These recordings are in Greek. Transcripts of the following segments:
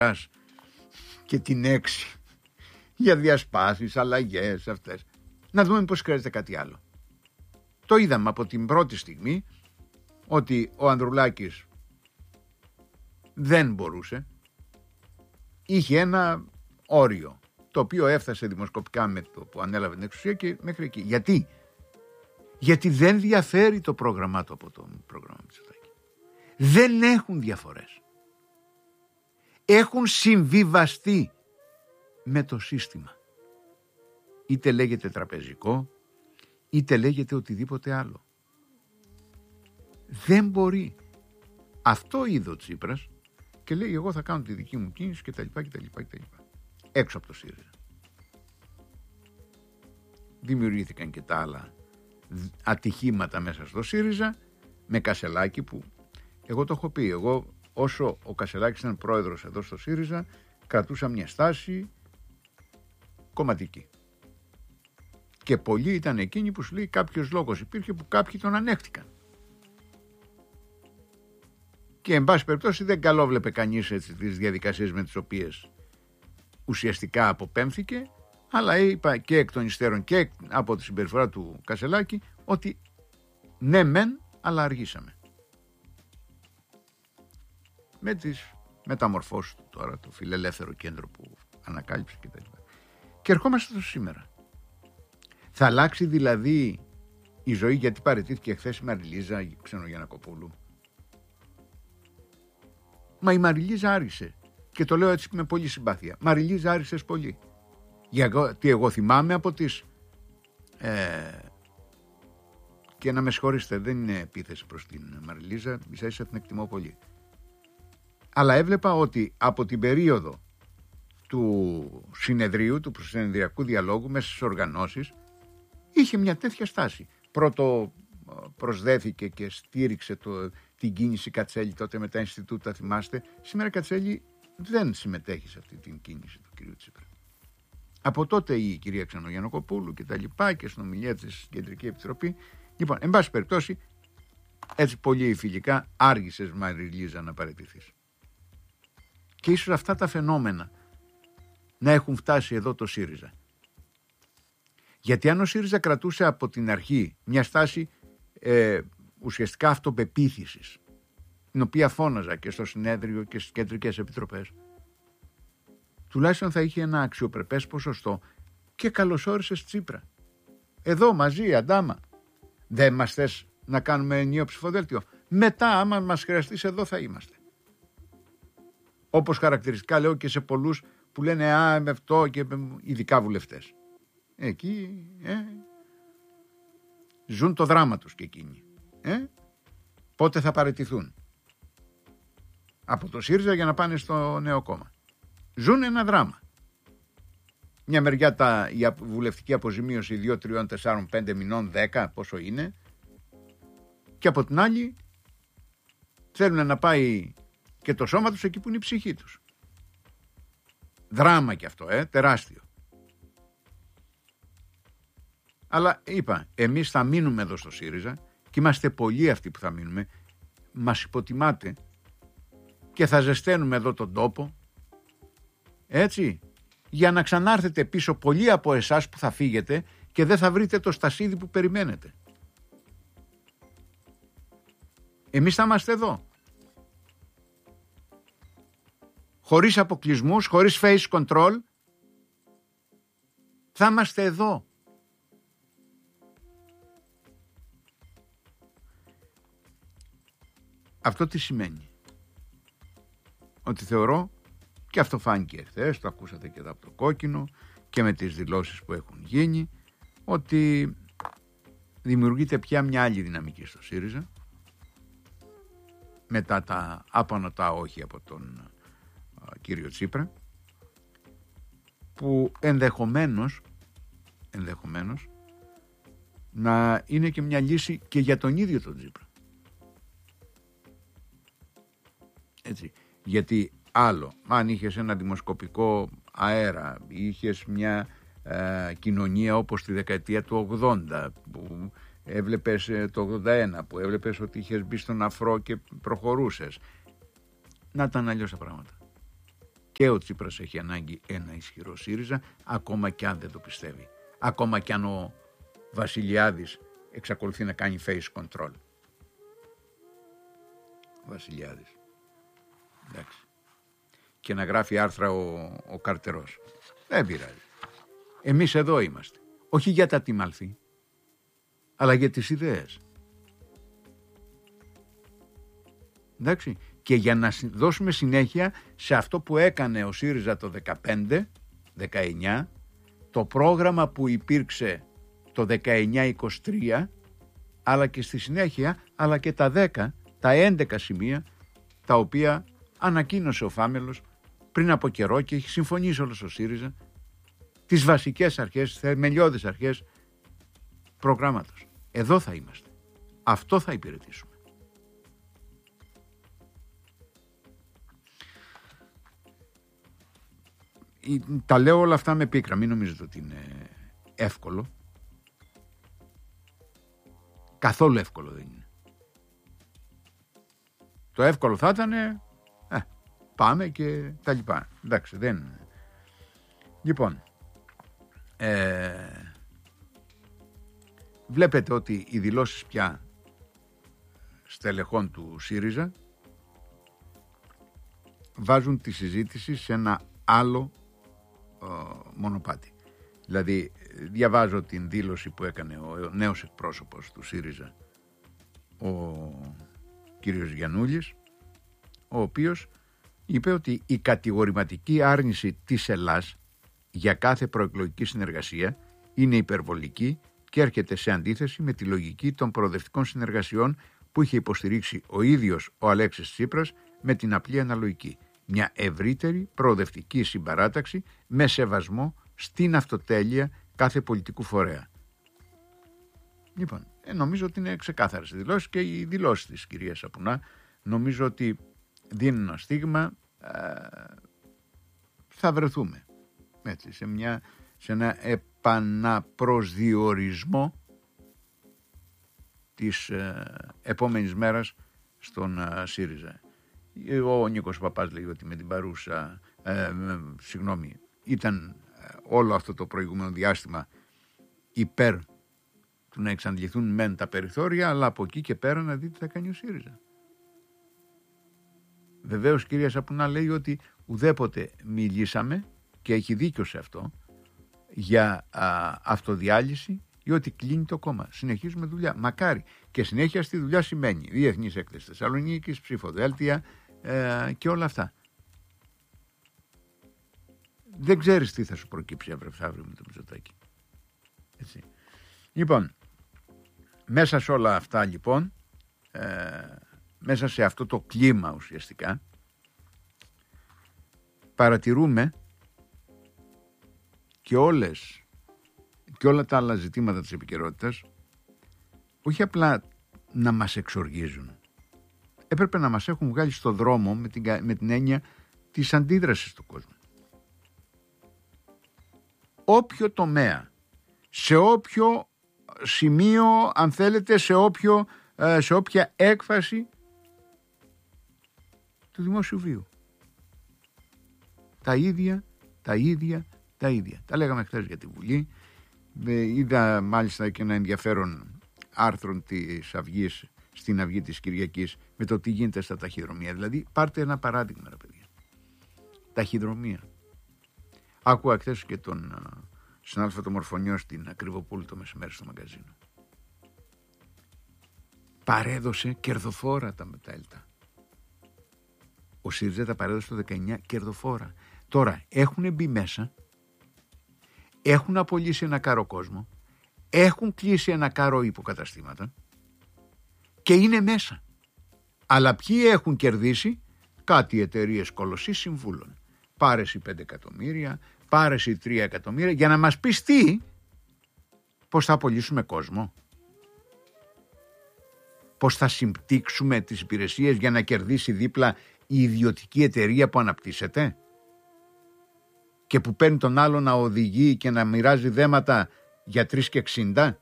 και την 6 για διασπάσεις, αλλαγές αυτές. Να δούμε πως χρειάζεται κάτι άλλο. Το είδαμε από την πρώτη στιγμή ότι ο Ανδρουλάκης δεν μπορούσε. Είχε ένα όριο, το οποίο έφτασε δημοσκοπικά με το που ανέλαβε την εξουσία και μέχρι εκεί. Γιατί δεν διαφέρει το πρόγραμμά του από το πρόγραμμα Μητσοτάκη. Δεν έχουν διαφορές. Έχουν συμβιβαστεί με το σύστημα. Είτε λέγεται τραπεζικό, είτε λέγεται οτιδήποτε άλλο. Δεν μπορεί. Αυτό είδε ο Τσίπρας και λέει εγώ θα κάνω τη δική μου κίνηση κτλ. Έξω από το ΣΥΡΙΖΑ. Δημιουργήθηκαν και τα άλλα ατυχήματα μέσα στο ΣΥΡΙΖΑ με Κασελάκη που εγώ το έχω πει. Εγώ όσο ο Κασελάκης ήταν πρόεδρος εδώ στο ΣΥΡΙΖΑ κρατούσα μια στάση κομματική. Και πολλοί ήταν εκείνοι που σου λέει κάποιος λόγος υπήρχε που κάποιοι τον ανέχτηκαν. Και εν πάση περιπτώσει δεν καλόβλεπε κανείς έτσι τις διαδικασίες με τις οποίες ουσιαστικά αποπέμφθηκε, αλλά είπα και εκ των υστέρων και από τη συμπεριφορά του Κασελάκη ότι ναι μεν, αλλά αργήσαμε. Με τις μεταμορφώσεις του τώρα, το φιλελεύθερο κέντρο που ανακάλυψε κτλ. Και ερχόμαστε στο σήμερα. Θα αλλάξει δηλαδή η ζωή, γιατί παραιτήθηκε χθες η Μαριλίζα Ξενογιαννακοπούλου. Μα η Μαριλίζα άργησε. Και το λέω έτσι με πολύ συμπάθεια. Μαριλίζα άργησες πολύ. Γιατί εγώ θυμάμαι από τις... και να με συγχωρήσετε, δεν είναι επίθεση προς την Μαριλίζα, ίσα-ίσα την εκτιμώ πολύ. Αλλά έβλεπα ότι από την περίοδο του συνεδρίου, του προσυνεδριακού διαλόγου μέσα στις οργανώσεις, είχε μια τέτοια στάση. Πρώτο προσδέθηκε και στήριξε την κίνηση Κατσέλη τότε με τα Ινστιτούτα, θυμάστε. Σήμερα Κατσέλη δεν συμμετέχει σε αυτή την κίνηση του κυρίου Τσίπρα. Από τότε η κυρία Ξενογιαννακοπούλου και τα λοιπά και στην ομιλία της Κεντρική Επιτροπή. Λοιπόν, εν πάση περιπτώσει, έτσι πολύ φιλικά άργησες Μαριλίζα να παραιτηθείς. Και ίσως αυτά τα φαινόμενα να έχουν φτάσει εδώ το ΣΥΡΙΖΑ. Γιατί αν ο ΣΥΡΙΖΑ κρατούσε από την αρχή μια στάση ουσιαστικά αυτοπεποίθησης, την οποία φώναζα και στο συνέδριο και στις κεντρικές επιτροπές, τουλάχιστον θα είχε ένα αξιοπρεπές ποσοστό και καλωσόρισες Τσίπρα. Εδώ μαζί, Αντάμα, δεν μας θες να κάνουμε ενιαίο ψηφοδέλτιο? Μετά, άμα μας χρειαστείς, εδώ θα είμαστε. Όπως χαρακτηριστικά λέω και σε πολλούς που λένε με αυτό και ειδικά βουλευτές. Εκεί ζουν το δράμα τους και εκείνοι. Πότε θα παραιτηθούν από το ΣΥΡΙΖΑ για να πάνε στο νέο κόμμα. Ζουν ένα δράμα. Μια μεριά η βουλευτική αποζημίωση 2, 3, 4, 5 μηνών, 10 πόσο είναι, και από την άλλη θέλουν να πάει και το σώμα τους εκεί που είναι η ψυχή τους. Δράμα κι αυτό, τεράστιο. Αλλά είπα, εμείς θα μείνουμε εδώ στο ΣΥΡΙΖΑ και είμαστε πολλοί αυτοί που θα μείνουμε. Μας υποτιμάτε και θα ζεσταίνουμε εδώ τον τόπο, έτσι, για να ξανάρθετε πίσω πολλοί από εσάς που θα φύγετε και δεν θα βρείτε το στασίδι που περιμένετε. Εμείς θα είμαστε εδώ. Χωρίς αποκλεισμούς, χωρίς face control, θα είμαστε εδώ. Αυτό τι σημαίνει? Ότι θεωρώ, και αυτό φάνηκε χθες, το ακούσατε και εδώ από το κόκκινο και με τις δηλώσεις που έχουν γίνει, ότι δημιουργείται πια μια άλλη δυναμική στο ΣΥΡΙΖΑ μετά τα άπανοτά όχι από τον κύριο Τσίπρα, που ενδεχομένως να είναι και μια λύση και για τον ίδιο τον Τσίπρα. Έτσι, γιατί άλλο, αν είχες ένα δημοσκοπικό αέρα, είχες μια κοινωνία όπως τη δεκαετία του 80 που έβλεπες το 81, που έβλεπες ότι είχες μπει στον αφρό και προχωρούσες, να ήταν αλλιώς τα πράγματα. και ο Τσίπρας έχει ανάγκη ένα ισχυρό ΣΥΡΙΖΑ, ακόμα και αν δεν το πιστεύει. Ακόμα και αν ο Βασιλιάδης εξακολουθεί να κάνει face control. Βασιλιάδης. Εντάξει. Και να γράφει άρθρα ο Καρτερός. Δεν πειράζει. Εμείς εδώ είμαστε. Όχι για τα τιμαλθή, αλλά για τις ιδέες. Εντάξει. Και για να δώσουμε συνέχεια σε αυτό που έκανε ο ΣΥΡΙΖΑ το 15-19, το πρόγραμμα που υπήρξε το 19-23, αλλά και στη συνέχεια, αλλά και τα 11 σημεία, τα οποία ανακοίνωσε ο Φάμελος πριν από καιρό και έχει συμφωνήσει όλος ο ΣΥΡΙΖΑ, τις βασικές αρχές, τις θεμελιώδεις αρχές προγράμματος. Εδώ θα είμαστε. Αυτό θα υπηρετήσουμε. Τα λέω όλα αυτά με πίκρα, μην νομίζετε ότι είναι εύκολο. Καθόλου εύκολο δεν είναι. Το εύκολο θα ήταν πάμε και τα λοιπά. Εντάξει, δεν είναι. Λοιπόν, βλέπετε ότι οι δηλώσεις πια στελεχών του ΣΥΡΙΖΑ βάζουν τη συζήτηση σε ένα άλλο μονοπάτι. Δηλαδή, διαβάζω την δήλωση που έκανε ο νέος εκπρόσωπος του ΣΥΡΙΖΑ, ο κύριος Γιαννούλης, ο οποίος είπε ότι η κατηγορηματική άρνηση της Ελλάς για κάθε προεκλογική συνεργασία είναι υπερβολική και έρχεται σε αντίθεση με τη λογική των προοδευτικών συνεργασιών που είχε υποστηρίξει ο ίδιος ο Αλέξης Τσίπρας με την απλή αναλογική. Μια ευρύτερη προοδευτική συμπαράταξη με σεβασμό στην αυτοτέλεια κάθε πολιτικού φορέα. Λοιπόν, νομίζω ότι είναι ξεκάθαρες οι δηλώσεις και οι δηλώσεις της κυρίας Σαπουνά νομίζω ότι δίνουν ένα στίγμα, θα βρεθούμε έτσι, σε ένα επαναπροσδιορισμό της επόμενης μέρας στον ΣΥΡΙΖΑ. Ο Νίκος Παπάς λέει ότι με την παρούσα, ήταν όλο αυτό το προηγούμενο διάστημα υπέρ του να εξαντληθούν μεν τα περιθώρια, αλλά από εκεί και πέρα να δείτε τι θα κάνει ο ΣΥΡΙΖΑ. Βεβαίως κυρία Σαπουνά λέει ότι ουδέποτε μιλήσαμε, και έχει δίκιο σε αυτό, για αυτοδιάλυση ή ότι κλείνει το κόμμα. Συνεχίζουμε δουλειά. Μακάρι. Και συνέχεια στη δουλειά σημαίνει Διεθνής Έκθεση Θεσσαλονίκης, ψηφοδέλτια και όλα αυτά. Δεν ξέρεις τι θα σου προκύψει αύριο με το Μητσοτάκη. Έτσι. Λοιπόν, μέσα σε όλα αυτά λοιπόν, μέσα σε αυτό το κλίμα ουσιαστικά, παρατηρούμε και όλα τα άλλα ζητήματα της επικαιρότητας, όχι απλά να μας εξοργίζουν. Έπρεπε να μας έχουν βγάλει στο δρόμο με την έννοια της αντίδρασης του κόσμου. Όποιο τομέα, σε όποιο σημείο, αν θέλετε, σε όποια έκφαση του δημόσιου βίου. Τα ίδια. Τα λέγαμε χθες για τη Βουλή. Είδα μάλιστα και ένα ενδιαφέρον άρθρο της Αυγής, στην Αυγή της Κυριακής, με το τι γίνεται στα ταχυδρομεία. Δηλαδή, πάρτε ένα παράδειγμα, ρε παιδιά. Ταχυδρομεία. Άκουγα χθες και τον συνάδελφο το Μορφωνιό στην Ακριβοπούλου το μεσημέρι στο μαγκαζίνο. Παρέδωσε κερδοφόρα τα ΕΛΤΑ. Ο ΣΥΡΙΖΑ τα παρέδωσε το 19 κερδοφόρα. Τώρα έχουν μπει μέσα, έχουν απολύσει ένα κάρο κόσμο, έχουν κλείσει ένα κάρο υποκαταστήματα και είναι μέσα. Αλλά ποιοι έχουν κερδίσει? Κάτι εταιρείες κολοσσής συμβούλων. Πάρε εσύ 5 εκατομμύρια, πάρε εσύ 3 εκατομμύρια, για να μας πεις τι, πώς θα απολύσουμε κόσμο, πώς θα συμπτύξουμε τις υπηρεσίες για να κερδίσει δίπλα η ιδιωτική εταιρεία που αναπτύσσεται και που παίρνει τον άλλο να οδηγεί και να μοιράζει δέματα για 3,60.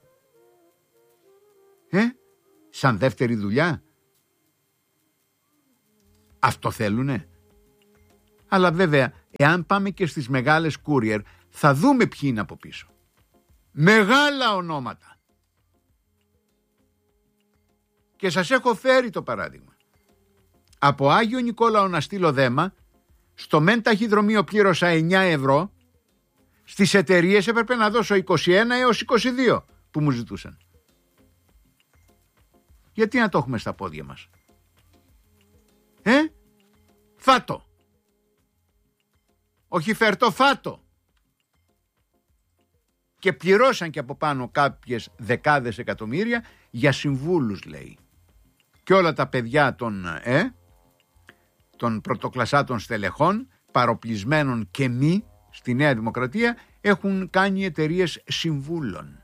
Σαν δεύτερη δουλειά. Αυτό θέλουνε. Αλλά βέβαια Εάν πάμε και στις μεγάλες courier, θα δούμε ποιοι είναι από πίσω. Μεγάλα ονόματα. Και σας έχω φέρει το παράδειγμα. Από Άγιο Νικόλαο να στείλω δέμα, στο μεν ταχυδρομείο πλήρωσα 9 ευρώ, στις εταιρείες έπρεπε να δώσω 21 έως 22 που μου ζητούσαν. Γιατί να το έχουμε στα πόδια μας? Φάτο. Όχι φέρτο, φάτο. Και πληρώσαν και από πάνω κάποιες δεκάδες εκατομμύρια για συμβούλους, λέει. Και όλα τα παιδιά των πρωτοκλασσάτων στελεχών, παροπλισμένων και μη, στη Νέα Δημοκρατία, έχουν κάνει εταιρείες συμβούλων.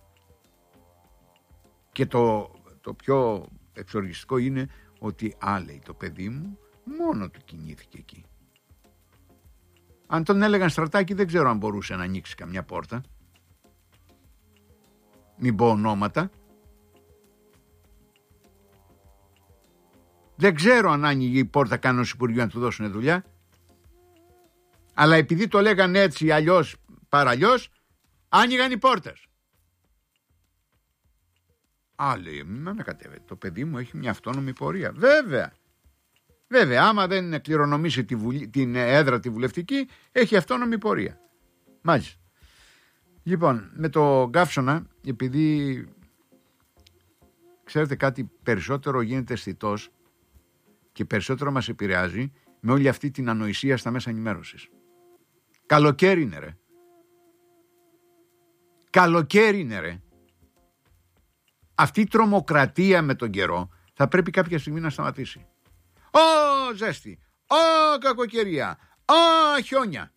Και το πιο εξοργιστικό είναι ότι, λέει, το παιδί μου μόνο του κινήθηκε εκεί. Αν τον έλεγαν Στρατάκη, δεν ξέρω αν μπορούσε να ανοίξει καμιά πόρτα. Μην πω ονόματα. Δεν ξέρω αν άνοιγε η πόρτα κανένας υπουργείου να του δώσουν δουλειά. Αλλά επειδή το λέγανε έτσι, αλλιώς παραλλιώς, άνοιγαν οι πόρτες. Λέει, μην ανακατεύετε. Το παιδί μου έχει μια αυτόνομη πορεία. Βέβαια, άμα δεν κληρονομήσει την έδρα τη βουλευτική, έχει αυτόνομη πορεία. Μάλιστα. Λοιπόν, με το Καύσωνα, επειδή ξέρετε κάτι, περισσότερο γίνεται αισθητός και περισσότερο μας επηρεάζει με όλη αυτή την ανοησία στα μέσα ενημέρωσης. Καλοκαίρι είναι ρε. Αυτή η τρομοκρατία με τον καιρό θα πρέπει κάποια στιγμή να σταματήσει. Ζέστη, κακοκαιρία, χιόνια.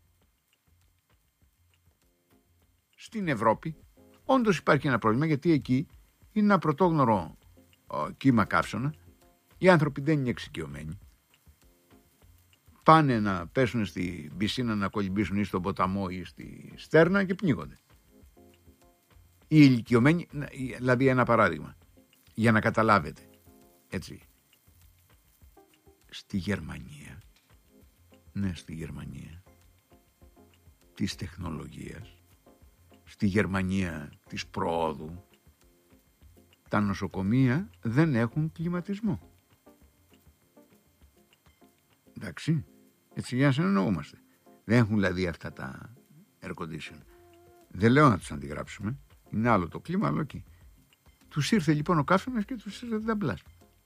Στην Ευρώπη όντως υπάρχει ένα πρόβλημα, γιατί εκεί είναι ένα πρωτόγνωρο κύμα καύσωνα. Οι άνθρωποι δεν είναι εξοικειωμένοι. Πάνε να πέσουν στη πισίνα να κολυμπήσουν ή στον ποταμό ή στη στέρνα και πνίγονται. Οι ηλικιωμένοι, δηλαδή ένα παράδειγμα, για να καταλάβετε, έτσι. Στη Γερμανία, στη Γερμανία της τεχνολογίας, στη Γερμανία της προόδου, τα νοσοκομεία δεν έχουν κλιματισμό. Εντάξει, έτσι για να συνεννοούμαστε. Δεν έχουν δηλαδή αυτά τα air condition. Δεν λέω να τους αντιγράψουμε. Είναι άλλο το κλίμα, άλλο εκεί. Τους ήρθε λοιπόν ο καύσωνας και τους ήρθε τα μπλάσ.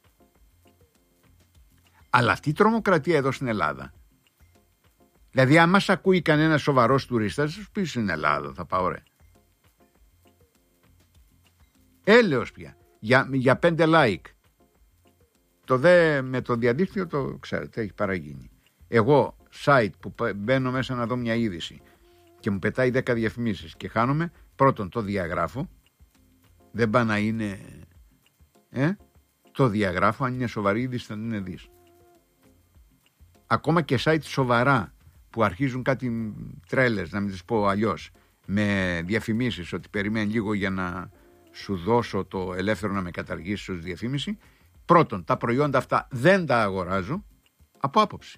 Αλλά αυτή η τρομοκρατία εδώ στην Ελλάδα, δηλαδή αν μας ακούει κανένας σοβαρός τουρίστας, θα σου πει στην Ελλάδα θα πάω ρε. Έλεος πια, για 5 like. Το δε με το διαδίκτυο το ξέρετε, έχει παραγίνει. Εγώ site που μπαίνω μέσα να δω μια είδηση και μου πετάει 10 διαφημίσεις και χάνομαι, πρώτον το διαγράφω, δεν πάει να είναι το διαγράφω, αν είναι σοβαρή είδηση θα την δεις. Ακόμα και site σοβαρά που αρχίζουν κάτι τρέλες, να μην τις πω αλλιώς, με διαφημίσεις ότι περιμένει λίγο για να σου δώσω το ελεύθερο να με καταργήσεις ως διαφήμιση. Πρώτον, τα προϊόντα αυτά δεν τα αγοράζω από άποψη.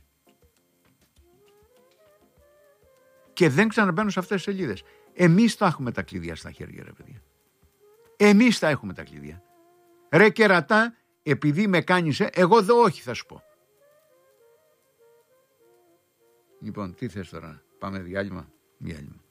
Και δεν ξαναμπαίνω σε αυτές τις σελίδες. Εμείς θα έχουμε τα κλειδιά στα χέρια, ρε παιδιά. Εμείς θα έχουμε τα κλειδιά. Ρε κερατά, επειδή με κάνεις, εγώ δεν όχι θα σου πω. Λοιπόν, τι θες τώρα, πάμε διάλειμμα.